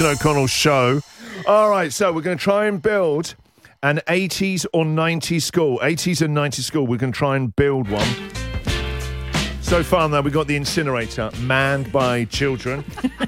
Christian O'Connell Show. All right, so we're going to try and build an 80s or 90s school. 80s and 90s school. We're going to try and build one. So far, now, we've got the incinerator manned by children.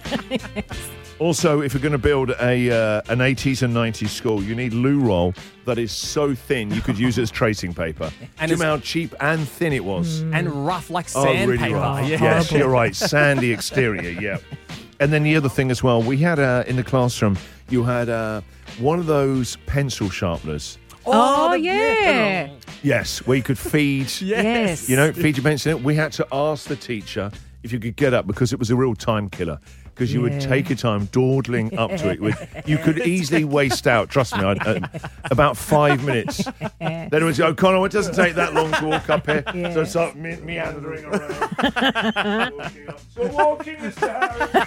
Also, if you're going to build an 80s and 90s school, you need loo roll that is so thin you could use it as tracing paper. And do you know how cheap and thin it was? And rough like sandpaper. Really rough. Yeah. Yes, you're right. Sandy exterior, yeah. And then the other thing as well, we had in the classroom, you had one of those pencil sharpeners. Oh, yeah. Yes, where you could feed, Yes. you know, feed your pencil in it. We had to ask the teacher if you could get up because it was a real time killer. Because you would take your time dawdling up to it. You could easily waste out, trust me, about 5 minutes. Then it was, O'Connell, it doesn't take that long to walk up here. So it's like meandering around. Walking, Mr.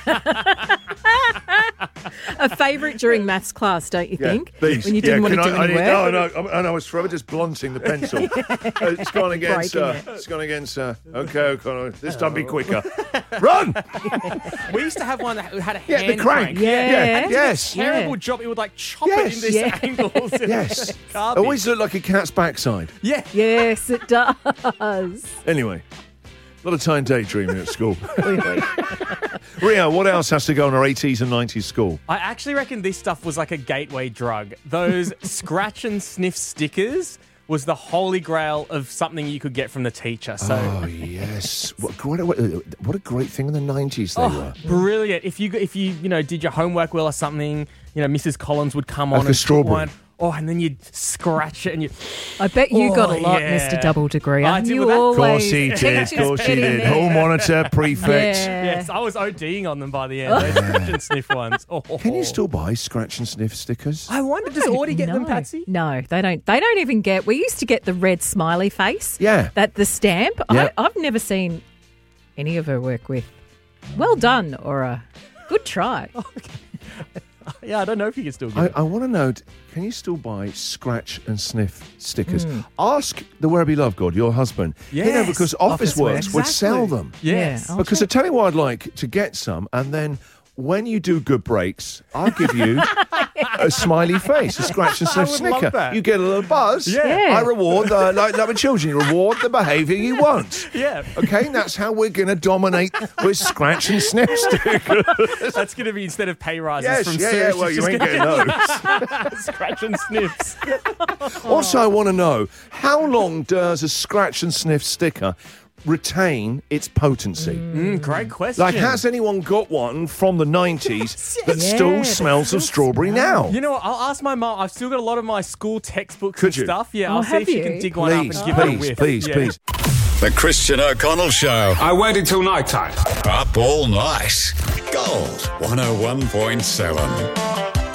Harry. A favourite during maths class, don't you think? Please. When you didn't want to do any work. I was forever just blunting the pencil. It's gone again, sir. It's gone again, sir. Okay, O'Connell, this time be quicker. Run! We used to have one that had a hand the crank. Yeah. Yes. Terrible job. It would like chop it in these angles. Yes. Garbage. Always looked like a cat's backside. Yeah. Yes, it does. Anyway, a lot of time daydreaming at school. Really. Rio, what else has to go in our 80s and 90s school? I actually reckon this stuff was like a gateway drug. Those scratch and sniff stickers was the holy grail of something you could get from the teacher. So, Oh, yes. What a great thing in the 90s they were. brilliant. If you did your homework well or something, Mrs. Collins would come on Like a and strawberry. one. Oh, and then you'd scratch it and you. I bet you got a lot, yeah. Mr. Double Degree. I did You with that. Of course always he did. Of teachers course he get in did. there. Hall monitor, prefect. Yeah. Yes, I was ODing on them by the end. Those scratch and sniff ones. Oh. Can you still buy scratch and sniff stickers? I wonder, does Audie get them, Patsy? No, they don't. They don't even get. We used to get the red smiley face. Yeah. The stamp. Yeah. I've never seen any of her work with. Well done, or a good try. Yeah, I don't know if you can still get I want to know, can you still buy scratch and sniff stickers? Ask the Werribee Love God, your husband. Yes. Because Office Works would sell them. Yes. Yeah. Because I tell you what I'd like to get some, and then when you do good breaks, I'll give you a smiley face, a scratch and sniff I would love snicker. that. You get a little buzz. Yeah. I reward, like with children, you reward the behaviour you want. Yeah. Okay, and that's how we're going to dominate with scratch and sniff stickers. That's going to be instead of pay rises from Yeah, Surge, well, it's you just ain't gonna getting those. be scratch and sniffs. Also, I want to know, how long does a scratch and sniff sticker retain its potency? Great question. Like, has anyone got one from the 90s that still smells of strawberry now? You know what? I'll ask my mum. I've still got a lot of my school textbooks Could and you? stuff. Yeah, Oh, I'll see have if she you? can dig one up and give it a whiff. Please. The Christian O'Connell Show. I waited till night time. Up all night. Gold 101.7.